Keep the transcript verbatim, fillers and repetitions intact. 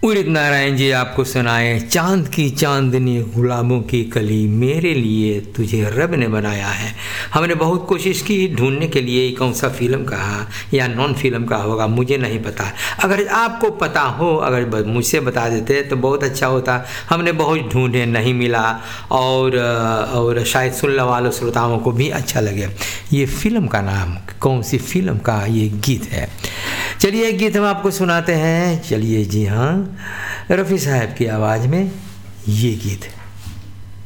उदित नारायण जी आपको सुनाए चांद की चांदनी गुलाबों की कली, मेरे लिए तुझे रब ने बनाया है। हमने बहुत कोशिश की ढूंढने के लिए कौन सा फिल्म का या नॉन फिल्म का होगा, मुझे नहीं पता। अगर आपको पता हो, अगर मुझसे बता देते तो बहुत अच्छा होता। हमने बहुत ढूंढे, नहीं मिला, और और शायद सुनने वालों श्रोताओं को भी अच्छा लगे। ये फिल्म का नाम, कौन सी फिल्म का ये गीत है, चलिए एक गीत हम आपको सुनाते हैं। चलिए जी हाँ, रफ़ी साहब की आवाज़ में ये गीत।